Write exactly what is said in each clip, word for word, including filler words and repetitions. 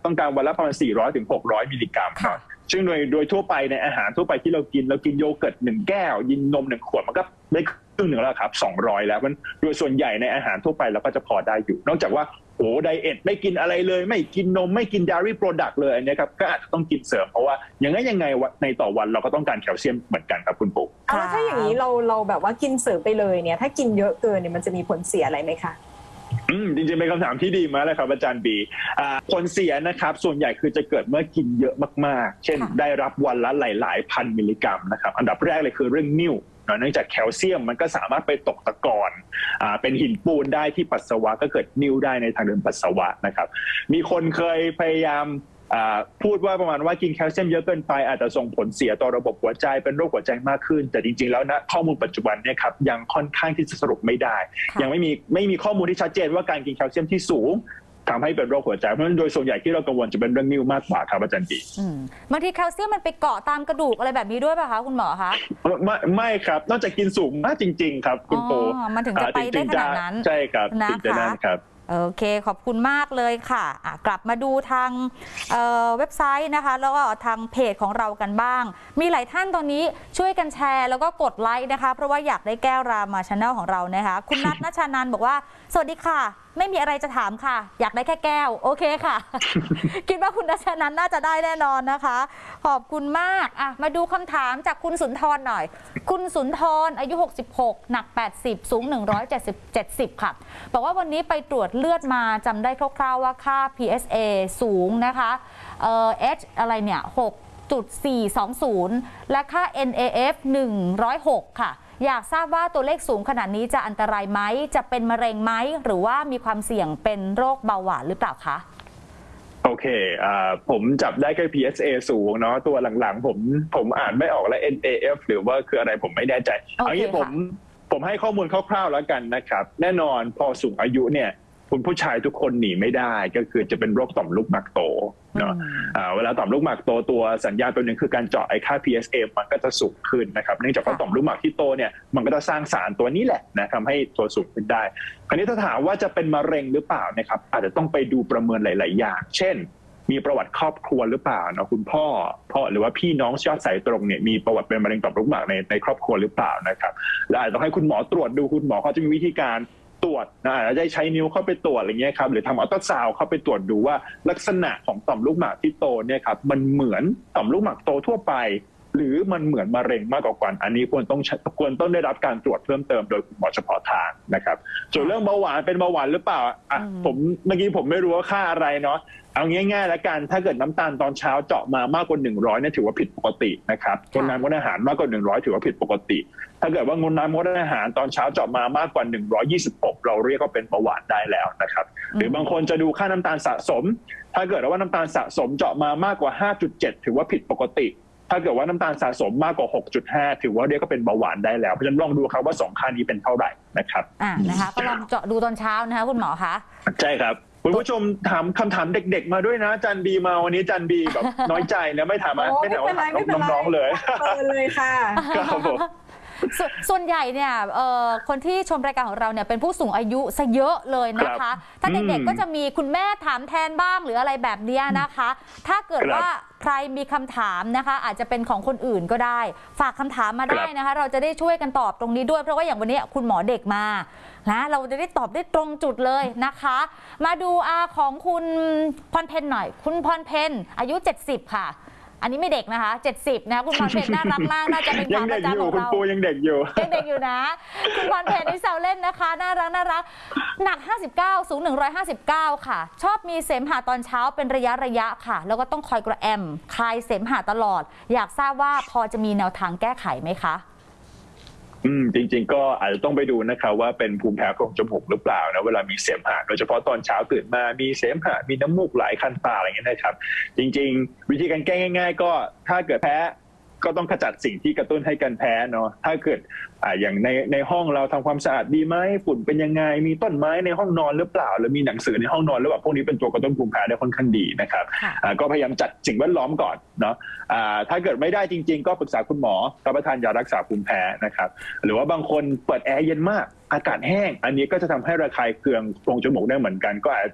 ต้องการวันละประมาณสี่ร้อยถึงหกร้อยมิลลิกรัมซึ่งโดยโดยทั่วไปในอาหารทั่วไปที่เรากินเรากินโยเกิร์ตหนึ่งแก้วกินนมหนึ่งขวดมันก็ได้ครึ่งหนึ่งแล้วครับสองร้อยแล้วมันโดยส่วนใหญ่ในอาหารทั่วไปเราก็จะพอได้อยู่นอกจากว่าโอ้ไดเอทไม่กินอะไรเลยไม่กินนมไม่กิน dairy product เลยอันนี้ครับก็อาจจะต้องกินเสริมเพราะว่าอย่างนั้นยังไงในต่อวันเราก็ต้องการแคลเซียมเหมือนกันครับคุณปุ๊กแล้วถ้าอย่างนี้เราเราแบบว่ากินเสริมไปเลยเนี่ยถ้ากินเยอะเกินเนี่ยมันจะมีผลเสียอะไรไหมคะอืมจริงๆเป็นคำถามที่ดีมากเลยครับอาจารย์บีผลเสียนะครับส่วนใหญ่คือจะเกิดเมื่อกินเยอะมากๆเช่นได้รับวันละหลายๆพันมิลลิกรัมนะครับอันดับแรกเลยคือเรื่องนิ่วเนื่องจากแคลเซียมมันก็สามารถไปตกตะกอนเป็นหินปูนได้ที่ปัสสาวะก็เกิดนิ่วได้ในทางเดินปัสสาวะนะครับมีคนเคยพยายามพูดว่าประมาณว่ากินแคลเซียมเยอะเกินไปอาจจะส่งผลเสียต่อระบบหัวใจเป็นโรคหัวใจมากขึ้นแต่จริงๆแล้วนะข้อมูลปัจจุบันเนี่ยครับยังค่อนข้างที่จะสรุปไม่ได้ยังไม่มีไม่มีข้อมูลที่ชัดเจนว่าการกินแคลเซียมที่สูงทำให้เป็นโรคหัวใจเพราะฉะนั้นโดยส่วนใหญ่ที่เรากังวลจะเป็นเรื่องนิ่วมากกว่าครับอาจารย์ดีบางทีแคลเซียมมันไปเกาะตามกระดูกอะไรแบบนี้ด้วยป่ะคะคุณหมอคะไม่ไม่ครับนอกจากกินสูงมากจริงๆครับคุณโปมันถึงจะไปได้ขนาดนั้นใช่ครับถึงจะนั่นครับโอเคขอบคุณมากเลยค่ะะกลับมาดูทางเเว็บไซต์นะคะแล้วก็ทางเพจของเรากันบ้างมีหลายท่านตอนนี้ช่วยกันแชร์แล้วก็กดไลค์นะคะเพราะว่าอยากได้แก้วรามาชาแนลของเรานะคะคุณนัทณชานันท์บอกว่าสวัสดีค่ะไม่มีอะไรจะถามค่ะอยากได้แค่แก้วโอเคค่ะ คิดว่าคุณณชานันท์น่าจะได้แน่นอนนะคะขอบคุณมากอ่ะมาดูคำถามจากคุณสุนทรหน่อยคุณสุนทรอายุหกสิบหกหนักแปดสิบสูงหนึ่งร้อยเจ็ดสิบ เจ็ดสิบค่ะบอกว่าวันนี้ไปตรวจเลือดมาจำได้คร่าวๆว่าค่า พี เอส เอ สูงนะคะเอ่อ H อะไรเนี่ย หกจุดสี่สองศูนย์ และค่า เอ็น เอ เอฟ หนึ่งร้อยหกค่ะอยากทราบว่าตัวเลขสูงขนาดนี้จะอันตรายไหมจะเป็นมะเร็งไหมหรือว่ามีความเสี่ยงเป็นโรคเบาหวานหรือเปล่าคะโอเคอ่าผมจับได้แค่ พี เอส เอ สูงเนาะตัวหลังๆผมผมอ่านไม่ออกแล้ว เอ็น เอ เอฟ หรือว่าคืออะไรผมไม่แน่ใจเอางี้ผมผมให้ข้อมูลคร่าวๆแล้วกันนะครับแน่นอนพอสูงอายุเนี่ยคุณผู้ชายทุกคนหนีไม่ได้ก็คือจะเป็นโรคต่อมลูกหมากโตเนาะเวลาต่อมลูกหมากโตตัวสัญญาณตัวหนึ่งคือการเจาะไอ้ค่า พี เอส เอ มันก็จะสูงขึ้นนะครับเนื่องจากว่าต่อมลูกหมากที่โตเนี่ยมันก็จะสร้างสารตัวนี้แหละนะทำให้ตัวสูงขึ้นได้คราวนี้ถ้าถามว่าจะเป็นมะเร็งหรือเปล่านะครับอาจจะต้องไปดูประเมินหลายๆอย่างเช่นมีประวัติครอบครัวหรือเปล่านะคุณพ่อพ่อหรือว่าพี่น้องยอดสายตรงเนี่ยมีประวัติเป็นมะเร็งต่อมลูกหมากในในครอบครัวหรือเปล่านะครับและอาจจะต้องให้คุณหมอตรวจดูคุณหมอเขาจะมีวิธีการตรวจนะอาจจะได้ใช้นิ้วเข้าไปตรวจอะไรเงี้ยครับหรือทำอัลตราซาวด์เข้าไปตรวจดูว่าลักษณะของต่อมลูกหมากที่โตเนี่ยครับมันเหมือนต่อมลูกหมากโตทั่วไปหรือมันเหมือนมะเร็งมากกว่ากันอันนี้ควรต้องควรต้องได้รับการตรวจเพิ่มเติมโดยคุณหมอเฉพาะทางนะครับส่วนเรื่องเบาหวานเป็นเบาหวานหรือเปล่าอ่ะผมเมื่อกี้ผมไม่รู้ว่าค่าอะไรเนาะเอาง่ายๆแล้วกันถ้าเกิดน้ำตาลตอนเช้าเจาะมามากกว่าหนึ่งร้อยเนี่ยถือว่าผิดปกตินะครับงดน้ำงดอาหารมากกว่าหนึ่งร้อยถือว่าผิดปกติถ้าเกิดว่างดน้ำงดอาหารตอนเช้าเจาะมามากกว่าหนึ่งร้อยยี่สิบหกเราเรียกว่าเป็นเบาหวานได้แล้วนะครับหรือบางคนจะดูค่าน้ำตาลสะสมถ้าเกิดว่าน้ำตาลสะสมเจาะมามากกว่า ห้าจุดเจ็ด ถือว่าผิดปกติถ้าเกิดว่าน้ำตาลสะสมมากกว่า หกจุดห้า ถือว่าเรียกก็เป็นเบาหวานได้แล้วเพราะฉะนั้นลองดูครับว่าสองค่านี้เป็นเท่าไหร่นะครับอ่านะคะก็ลองเจาะดูตอนเช้านะคะคุณหมอคะใช่ครับคุณผู้ชมถามคำถามเด็กๆมาด้วยนะจันบีมาวันนี้จันบีแบบน้อยใจนะไม่ถามไม่ถามว่าน้องๆเลยเลยค่ะครับผมส่วนใหญ่เนี่ยคนที่ชมรายการของเราเนี่ยเป็นผู้สูงอายุซะเยอะเลยนะคะถ้าเด็กๆก็จะมีคุณแม่ถามแทนบ้างหรืออะไรแบบนี้นะคะถ้าเกิดว่าใครมีคำถามนะคะอาจจะเป็นของคนอื่นก็ได้ฝากคำถามมาได้นะคะเราจะได้ช่วยกันตอบตรงนี้ด้วยเพราะว่าอย่างวันนี้คุณหมอเด็กมานะเราจะได้ตอบได้ตรงจุดเลยนะคะมาดูอาของคุณพรเพนหน่อยคุณพรเพนอายุเจ็ดสิบค่ะอันนี้ไม่เด็กนะคะเจ็ดสิบนะคุณพรเพนน่ารักมากน่าจะเป็นขาประจำของเราคุณปูยังเด็กอยู่ยังเด็กอยู่นะคุณพรเพนนี่แซวเล่นนะคะน่ารักน่ารักหนักห้าสิบเก้าสูงหนึ่งร้อยห้าสิบเก้าค่ะชอบมีเสมหะตอนเช้าเป็นระยะระยะค่ะแล้วก็ต้องคอยกระแอมคลายเสมหะตลอดอยากทราบว่าพอจะมีแนวทางแก้ไขไหมคะอืมจริงๆก็อาจจะต้องไปดูนะครับว่าเป็นภูมิแพ้โพรงจมูกหรือเปล่านะเวลามีเสมหะโดยเฉพาะตอนเช้าตื่นมามีเสมหะมีน้ำมูกไหลคันตาอะไรอย่างเงี้ยนะครับจริงๆวิธีการแก้ง่ายๆก็ถ้าเกิดแพ้ก็ต้องขจัดสิ่งที่กระตุ้นให้การแพ้เนาะถ้าเกิดอ่าอย่างในในห้องเราทำความสะอาดดีไหมฝุ่นเป็นยังไงมีต้นไม้ในห้องนอนหรือเปล่าหรือมีหนังสือในห้องนอนหรือเปล่าพวกนี้เป็นตัวกระตุ้นภูมิแพ้ได้ค่อนข้างดีนะครับอ่าก็พยายามจัดสิ่งแวดล้อมก่อนเนาะอ่าถ้าเกิดไม่ได้จริงๆก็ปรึกษาคุณหมอรับประทานยารักษาภูมิแพ้นะครับหรือว่าบางคนเปิดแอร์เย็นมากอากาศแห้งอันนี้ก็จะทำให้ระคายเคืองโพรงจมูกได้เหมือนกันก็อาจจะต้อง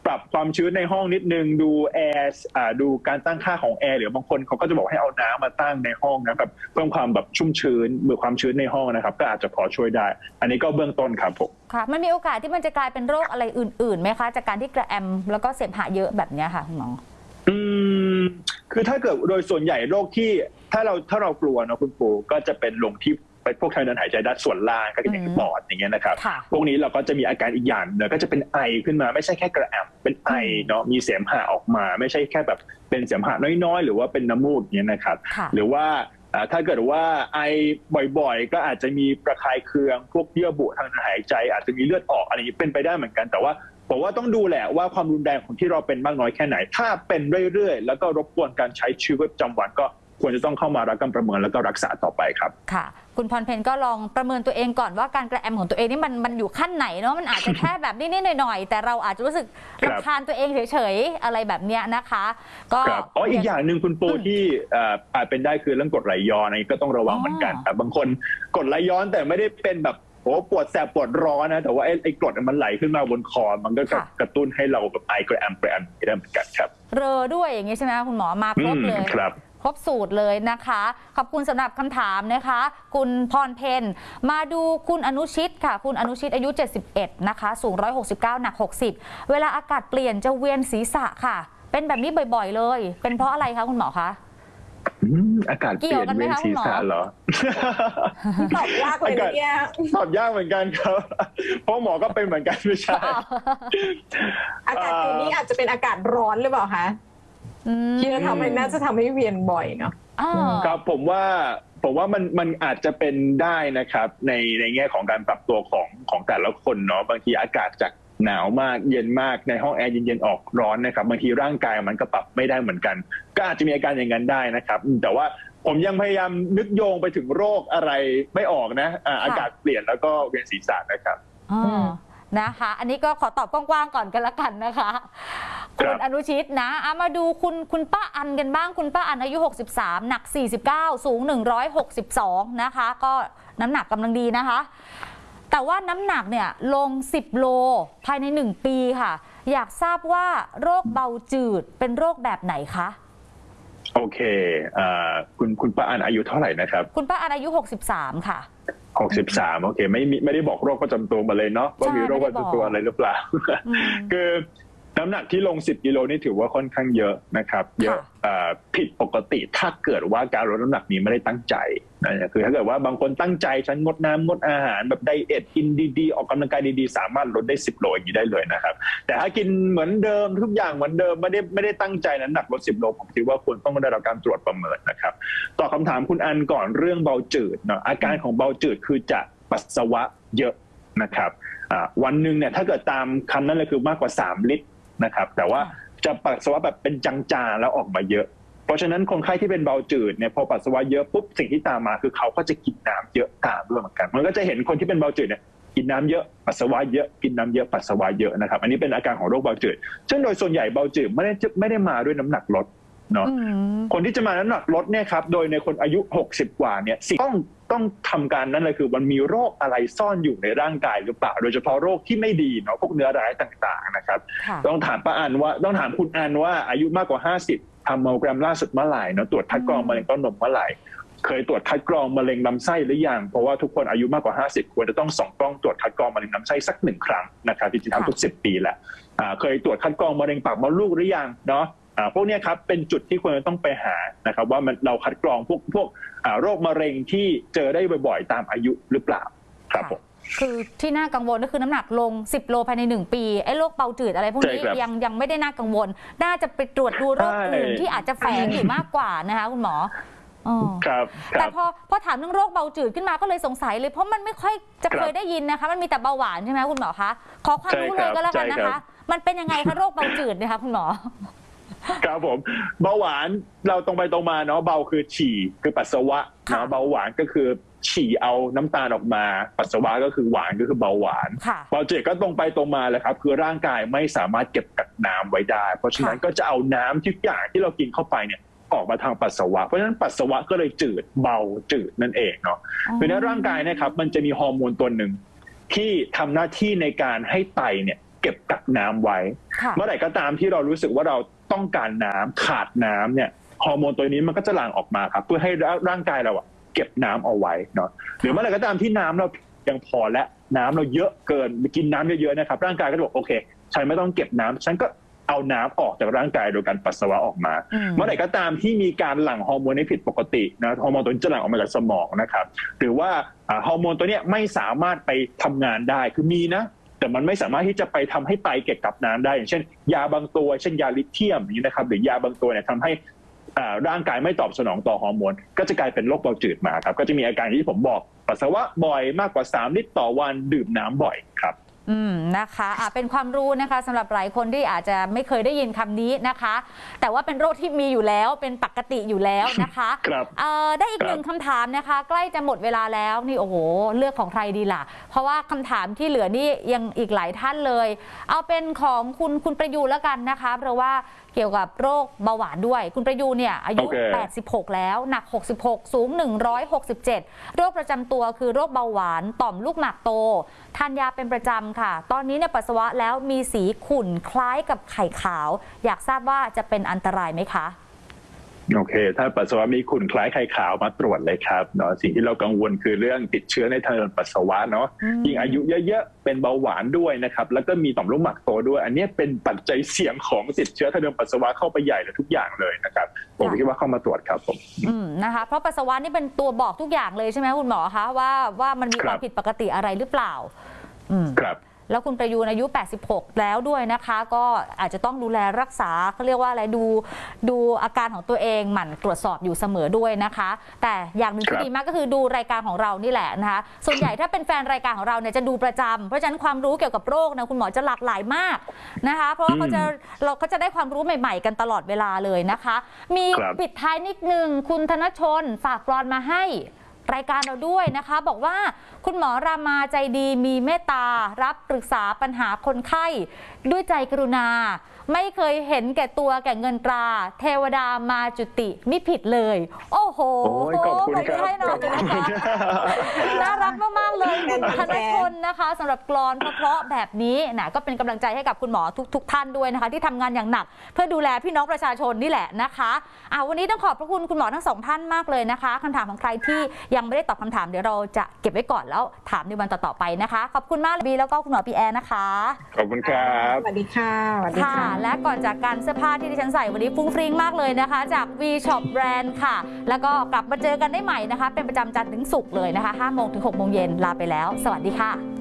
ปรับความชื้นในห้องนิดนึงดูแอร์ดูการตั้งค่าของแอร์หรือบางคนเขาก็จะบอกให้เอาน้ำมาตั้งในห้องนะแบบเพิ่มความแบบชุ่มชื้นเมื่อความชื้นในห้องนะครับก็อาจจะพอช่วยได้อันนี้ก็เบื้องต้นครับผมค่ะมันมีโอกาสที่มันจะกลายเป็นโรคอะไรอื่นๆไหมคะจากการที่กระแอมแล้วก็เสมหะเยอะแบบนี้ค่ะคุณหมออืมคือถ้าเกิดโดยส่วนใหญ่โรคที่ถ้าเราถ้าเรากลัวนะคุณปู่ก็จะเป็นลงที่ไปพวกทางเดินหายใจด้านส่วนล่างก็คืออย่างปอดอย่างเงี้ยนะครับพวกนี้เราก็จะมีอาการอีกอย่างเนอะก็จะเป็นไอขึ้นมาไม่ใช่แค่กระแอมเป็นไอเนาะมีเสมหะออกมาไม่ใช่แค่แบบเป็นเสมหะน้อยๆหรือว่าเป็นน้ำมูกอย่างเงี้ยนะครับหรือว่าถ้าเกิดว่าไอบ่อยๆก็อาจจะมีประคายเคืองพวกเยื่อบุทางเดินหายใจอาจจะมีเลือดออกอะไรอย่างนี้เป็นไปได้เหมือนกันแต่ว่าผมว่าต้องดูแหละว่าความรุนแรงของที่เราเป็นมากน้อยแค่ไหนถ้าเป็นเรื่อยๆแล้วก็รบกวนการใช้ชีวิตประจำวันก็ควรจะต้องเข้ามารับการประเมินแล้วก็รักษาต่อไปครับค่ะคุณพรเพนก็ลองประเมินตัวเองก่อนว่าการกระแอมของตัวเองนี่มันมันอยู่ขั้นไหนเนาะมันอาจจะแค่แบบนิดๆหน่อยๆแต่เราอาจจะรู้สึกรำคาญตัวเองเฉยๆอะไรแบบเนี้ยนะคะก็อ๋ออีกอย่างหนึ่งคุณปูที่อาจเป็นได้คือเรื่องกรดไหลย้อนนี่ก็ต้องระวังเหมือนกันแต่บางคนกรดไหลย้อนแต่ไม่ได้เป็นแบบโอ้ปวดแสบปวดร้อนนะแต่ว่าไอ้ไอ้กรดมันไหลขึ้นมาบนคอมันก็กระตุ้นให้เราแบบไอกระแอมกระแอมได้เหมือนกันครับเรอด้วยอย่างนี้ใช่ไหมคุณหมอมาครบเลยครับครบสูตรเลยนะคะขอบคุณสำหรับคำถามนะคะคุณพรเพนมาดูคุณอนุชิตค่ะคุณอนุชิตอายุเจ็ดสิบเอ็ดนะคะสูงหนึ่งร้อยหกสิบเก้าหนักหกสิบเวลาอากาศเปลี่ยนจะเวียนศีรษะค่ะเป็นแบบนี้บ่อยๆเลยเป็นเพราะอะไรคะคุณหมอคะอากาศเปลี่ยนเวียนศีรษะเหรอตอบยากเลยเนี่ยตอบยากเหมือนกันครับเพราะหมอก็เป็นเหมือนกันไม่ใช่อากาศปีนี้อาจจะเป็นอากาศร้อนหรือเปล่าคะที่จะทำให้น่าจะทำให้เวียนบ่อยเนาะครับผมว่าผมว่ามันมันอาจจะเป็นได้นะครับในในแง่ของการปรับตัวของของแต่ละคนเนาะบางทีอากาศจากหนาวมากเย็นมากในห้องแอร์เย็นๆออกร้อนนะครับบางทีร่างกายมันก็ปรับไม่ได้เหมือนกันก็อาจจะมีอาการอย่างนั้นได้นะครับแต่ว่าผมยังพยายามนึกโยงไปถึงโรคอะไรไม่ออกนะอากาศเปลี่ยนแล้วก็เวียนศีรษะนะครับนะคะอันนี้ก็ขอตอบกว้างๆก่อนกันละกันนะคะคุณอนุชิตนะเอามาดูคุณคุณป้าอันกันบ้างคุณป้าอันอายุหกสิบสามหนักสี่สิบเก้าสูงหนึ่งร้อยหกสิบสองนะคะก็น้ำหนักกำลังดีนะคะแต่ว่าน้ำหนักเนี่ยลงสิบโลภายในหนึ่งปีค่ะอยากทราบว่าโรคเบาจืดเป็นโรคแบบไหนคะโอเคอ่าคุณคุณป้าอันอายุเท่าไหร่นะครับคุณป้าอันอายุหกสิบสามค่ะหกสิบสามโอเคไม่ไม่ได้บอกโรคประจำตัวมาเลยเนาะว่ามีโรคประจำตัวอะไรหรือเปล่าคือน้ำหนักที่ลงสิบกิโลนี่ถือว่าค่อนข้างเยอะนะครับเยอะผิดปกติถ้าเกิดว่าการลดน้ำหนักนี้ไม่ได้ตั้งใจนะคือถ้าเกิดว่าบางคนตั้งใจฉันงดน้ำงดอาหารแบบไดเอทกินดีๆออกกำลังกายดีๆสามารถลดได้สิบโลอย่างนี้ได้เลยนะครับแต่ถ้ากินเหมือนเดิมทุกอย่างเหมือนเดิมไม่ได้ไม่ได้ตั้งใจน้ำหนักลดสิบโลผมคิดว่าควรต้องได้รับการตรวจประเมินนะครับตอบคำถามคุณอันก่อนเรื่องเบาจืดเนาะอาการของเบาจืดคือจะปัสสาวะเยอะนะครับวันหนึ่งเนี่ยถ้าเกิดตามคำนั้นเลยคือมากกว่าสามลิตรนะครับแต่ว่าจะปัสสาวะแบบเป็นจางๆแล้วออกมาเยอะเพราะฉะนั้นคนไข้ที่เป็นเบาจืดเนี่ยพอปัสสาวะเยอะปุ๊บสิ่งที่ตามมาคือเขาก็จะกินน้ำเยอะตามด้วยเหมือนกันมันก็จะเห็นคนที่เป็นเบาจืดเนี่ยกินน้ำเยอะปัสสาวะเยอะกินน้ำเยอะปัสสาวะเยอะนะครับอันนี้เป็นอาการของโรคเบาจืดซึ่งโดยส่วนใหญ่เบาจืดไม่ได้ไม่ได้มาด้วยน้ำหนักลดเนาะคนที่จะมาน้ำหนักลดเนี่ยครับโดยในคนอายุหกสิบกว่าเนี่ยสิ่งต้องต้องทำการนั้นเลยคือมันมีโรคอะไรซ่อนอยู่ในร่างกายหรือเปล่าโดยเฉพาะโรคที่ไม่ดีเนาะพวกเนื้อร้ายต่างๆนะครับต้องถามป้าอันว่าต้องถามคุณอันว่าอายุมากกว่าห้าสิบทำมัลแกรมล่าสุดเมื่อไหร่เนาะตรวจคัดกรองมะเร็งเต้านมเมื่อไหร่เคยตรวจคัดกรองมะเร็งลำไส้หรือยังเพราะว่าทุกคนอายุมากกว่าห้าสิบควรจะต้องส่องกล้องตรวจคัดกรองมะเร็งลำไส้สักหนึ่งครั้งนะครับที่จะทำทุกสิบปีแหละเคยตรวจคัดกรองมะเร็งปากมดลูกหรือยังเนาะพวกนี้ครับเป็นจุดที่ควรจะต้องไปหานะครับว่ามันเราคัดกรองพวกพวกโรคมะเร็งที่เจอได้บ่อยๆตามอายุหรือเปล่าครับผมคือที่น่ากังวลก็คือน้ำหนักลงสิบโลภายในหนึ่งปีไอ้โรคเบาจืดอะไรพวกนี้ยังยังไม่ได้น่ากังวลน่าจะไปตรวจดูโรคอื่นที่อาจจะแฝงอยู่มากกว่านะคะคุณหมอครับแต่พอพอถามเรื่องโรคเบาจืดขึ้นมาก็เลยสงสัยเลยเพราะมันไม่ค่อยจะเคยได้ยินนะคะมันมีแต่เบาหวานใช่ไหมคุณหมอคะขอความรู้เลยก็แล้วกันนะคะมันเป็นยังไงคะโรคเบาจืดนะคะคุณหมอครับผมเบาหวานเราตรงไปตรงมาเนาะเบาคือฉี่คือปัสสาวะเนาะเบาหวานก็คือฉี่เอาน้ำตาลออกมาปัสสาวะก็คือหวานก็คือเบาหวานเบาจืดก็ตรงไปตรงมาเลยครับคือร่างกายไม่สามารถเก็บกักน้ำไว้ได้เพราะฉะนั้นก็จะเอาน้ำทุกอย่างที่เรากินเข้าไปเนี่ยออกมาทางปัสสาวะเพราะฉะนั้นปัสสาวะก็เลยจืดเบาจืดนั่นเองเนาะเพราะฉะนั้นร่างกายนะครับมันจะมีฮอร์โมนตัวหนึ่งที่ทำหน้าที่ในการให้ไตเนี่ยเก็บกักน้ำไว้เมื่อไหร่ก็ตามที่เรารู้สึกว่าเราต้องการน้ำขาดน้ำเนี่ยฮอร์โมนตัวนี้มันก็จะหลั่งออกมาครับเพื่อให้ร่างกายเราอะเก็บน้ำเอาไว้เนาะหรือเมื่อไหร่ก็ตามที่น้ำเรายังพอและน้ำเราเยอะเกินกินน้ำเยอะๆนะครับร่างกายก็จะบอกโอเคฉันไม่ต้องเก็บน้ำฉันก็เอาน้ำออกจากร่างกายโดยการปัสสาวะออกมาเมื่อไหร่ก็ตามที่มีการหลั่งฮอร์โมนที่ผิดปกตินะฮอร์โมนตัวนี้จะหลั่งออกมาจากสมองนะครับหรือว่าฮอร์โมนตัวนี้ไม่สามารถไปทำงานได้คือมีนะแต่มันไม่สามารถที่จะไปทำให้ไตเก็บกับน้ำได้อย่างเช่นยาบางตัวเช่นยาลิเธียมอย่างนี้นะครับหรือยาบางตัวเนี่ยทำให้ร่างกายไม่ตอบสนองต่อฮอร์โมนก็จะกลายเป็นโรคเบาจืดมาครับก็จะมีอาการที่ผมบอกปัสสาวะบ่อยมากกว่าสามลิตรต่อวันดื่มน้ำบ่อยครับอืมนะคะอ่ะเป็นความรู้นะคะสำหรับหลายคนที่อาจจะไม่เคยได้ยินคำนี้นะคะแต่ว่าเป็นโรคที่มีอยู่แล้วเป็นปกติอยู่แล้วนะคะครับเอ่อได้อีกหนึ่งคำถามนะคะใกล้จะหมดเวลาแล้วนี่โอ้โหเลือกของใครดีล่ะเพราะว่าคำถามที่เหลือนี่ยังอีกหลายท่านเลยเอาเป็นของคุณคุณประยูรแล้วกันนะคะเพราะว่าเกี่ยวกับโรคเบาหวานด้วยคุณประยูเนี่ยอายุ okay. แปดสิบหกแล้วหนักหกสิบหกสูงหนึ่งร้อยหกสิบเจ็ดโรคประจำตัวคือโรคเบาหวานต่อมลูกหมากโตทานยาเป็นประจำค่ะตอนนี้เนี่ยปัสสาวะแล้วมีสีขุ่นคล้ายกับไข่ขาวอยากทราบว่าจะเป็นอันตรายไหมคะโอเคถ้าปัสสาวะมีขุ่นคล้ายไข่ขาวมาตรวจเลยครับเนาะสิ่งที่เรากังวลคือเรื่องติดเชื้อในทางเดินปัสสาวะเนาะยิ่งอายุเยอะๆเป็นเบาหวานด้วยนะครับแล้วก็มีต่อมลูกหมากโตด้วยอันนี้เป็นปัจจัยเสี่ยงของติดเชื้อทางเดินปัสสาวะเข้าไปใหญ่เลยทุกอย่างเลยนะครับผมคิดว่าเข้ามาตรวจครับผมอืมนะคะเพราะปัสสาวะนี่เป็นตัวบอกทุกอย่างเลยใช่ไหมคุณหมอคะว่าว่ามันมีความผิดปกติอะไรหรือเปล่าอืมครับแล้วคุณประยูนอายุแปดสิบหกแล้วด้วยนะคะก็อาจจะต้องดูแลรักษาเขาเรียกว่าอะไรดูดูอาการของตัวเองหมั่นตรวจสอบอยู่เสมอด้วยนะคะแต่อย่างหนึ่งที่ดีมากก็คือดูรายการของเรานี่แหละนะคะส่วนใหญ่ถ้าเป็นแฟนรายการของเราเนี่ยจะดูประจำเพราะฉะนั้นความรู้เกี่ยวกับโรคนะคุณหมอจะหลากหลายมากนะคะเพราะว่าเขาจะเราเขาจะได้ความรู้ใหม่ๆกันตลอดเวลาเลยนะคะมีปิดท้ายนิดนึงคุณธนชนฝากกลอนมาให้รายการเราด้วยนะคะบอกว่าคุณหมอรามาใจดีมีเมตตารับปรึกษาปัญหาคนไข้ด้วยใจกรุณาไม่เคยเห็นแก่ตัวแก่เงินตราเทวดามาจุติมิผิดเลยโอ้โหขอบคุณครับน่ารักมากๆเลยธนชนนะคะสำหรับกลอนเพราะๆแบบนี้นะก็เป็นกำลังใจให้กับคุณหมอทุกๆท่านด้วยนะคะที่ทำงานอย่างหนักเพื่อดูแลพี่น้องประชาชนนี่แหละนะคะอ่าวันนี้ต้องขอบพระคุณคุณหมอทั้งสองท่านมากเลยนะคะคำถามของใครที่ยังไม่ได้ตอบคำถามเดี๋ยวเราจะเก็บไว้ก่อนแล้วถามในวันต่อๆไปนะคะขอบคุณมากบีแล้วก็คุณหมอปีแอร์นะคะขอบคุณครับสวัสดีค่ะสวัสดีค่ะและก่อนจากการเสื้อผ้าที่ดิฉันใส่วันนี้ฟุ้งฟริ้งมากเลยนะคะจาก วี ช็อป แบรนด์ ค่ะแล้วก็กลับมาเจอกันได้ใหม่นะคะเป็นประจำจันทร์ถึงศุกร์เลยนะคะห้าโมงถึงหกโมงเย็นลาไปแล้วสวัสดีค่ะ